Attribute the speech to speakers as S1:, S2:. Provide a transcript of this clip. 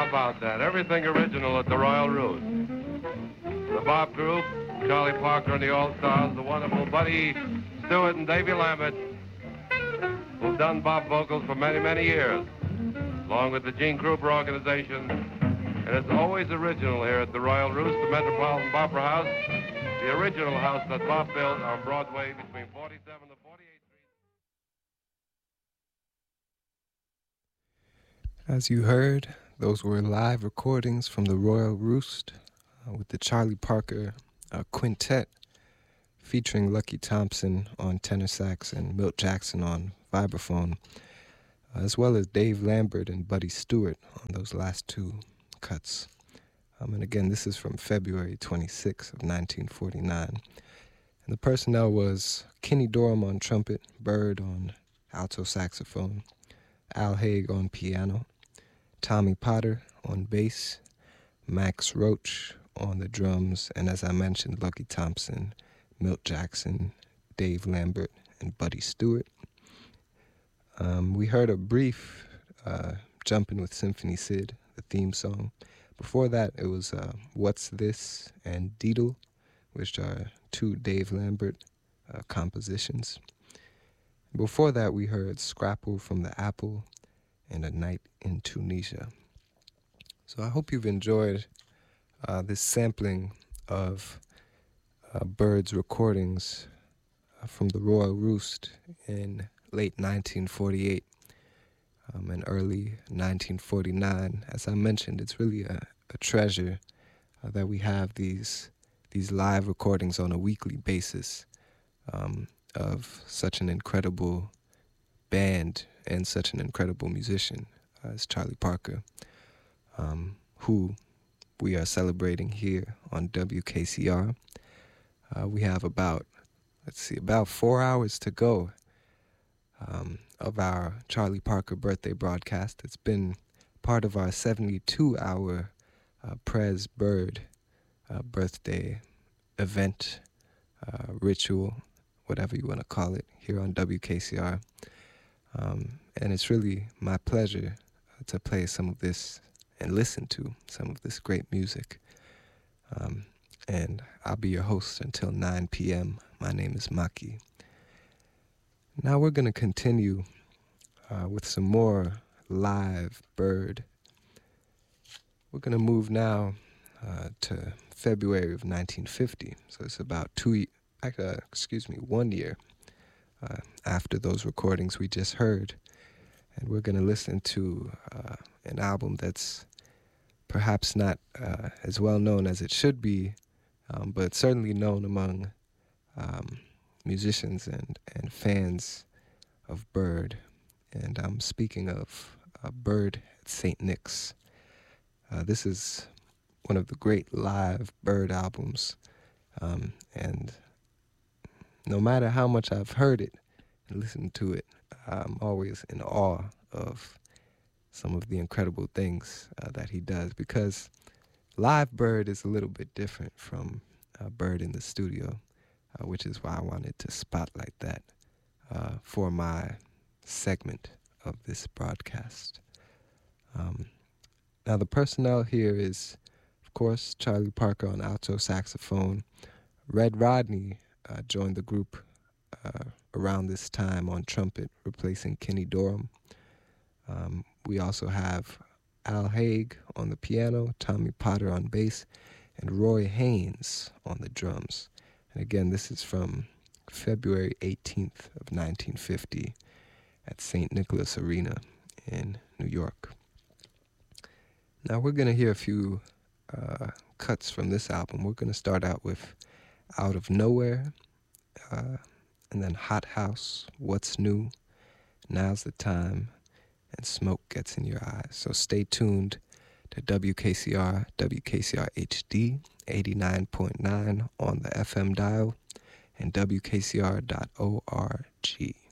S1: How about that? Everything original at the Royal Roost. The Bob Group, Charlie Parker and the All-Stars, the wonderful Buddy Stewart and Davy Lambert, who've done Bob vocals for many, many years, along with the Gene Krupa Organization. And it's always original here at the Royal Roost, the Metropolitan Opera House, the original house that Bob built on Broadway between 47 and 48th Street.
S2: As you heard, those were live recordings from the Royal Roost with the Charlie Parker Quintet, featuring Lucky Thompson on tenor sax and Milt Jackson on vibraphone, as well as Dave Lambert and Buddy Stewart on those last two cuts. And again, this is from February 26th of 1949. And the personnel was Kenny Dorham on trumpet, Bird on alto saxophone, Al Haig on piano, Tommy Potter on bass, Max Roach on the drums, and as I mentioned, Lucky Thompson, Milt Jackson, Dave Lambert, and Buddy Stewart. We heard a brief Jumpin' with Symphony Sid, the theme song. Before that, it was What's This and Deedle, which are two Dave Lambert compositions. Before that, we heard Scrapple from the Apple and A Night in Tunisia. So I hope you've enjoyed this sampling of Bird's recordings from the Royal Roost in late 1948 and early 1949. As I mentioned, it's really a treasure that we have these live recordings on a weekly basis of such an incredible band and such an incredible musician as Charlie Parker, who we are celebrating here on WKCR. We have about 4 hours to go of our Charlie Parker birthday broadcast. It's been part of our 72-hour Prez Bird birthday event, ritual, whatever you want to call it, here on WKCR. And it's really my pleasure to play some of this and listen to some of this great music. And I'll be your host until 9 p.m. My name is Maki. Now we're going to continue with some more live Bird. We're going to move now to February of 1950. So it's about 1 year after those recordings we just heard. And we're going to listen to an album that's perhaps not as well known as it should be, but certainly known among musicians and fans of Bird. And I'm speaking of Bird at St. Nick's. This is one of the great live Bird albums. And no matter how much I've heard it and listened to it, I'm always in awe of some of the incredible things that he does, because live Bird is a little bit different from Bird in the studio, which is why I wanted to spotlight that for my segment of this broadcast. Now the personnel here is, of course, Charlie Parker on alto saxophone. Red Rodney joined the group around this time on trumpet, replacing Kenny Dorham. We also have Al Haig on the piano, Tommy Potter on bass, and Roy Haynes on the drums. And again, this is from February 18th of 1950 at St. Nicholas Arena in New York. Now we're going to hear a few cuts from this album. We're going to start out with Out of Nowhere, and then Hot House, What's New, Now's the Time, and Smoke Gets in Your Eyes. So stay tuned to WKCR HD 89.9 on the FM dial and WKCR.org.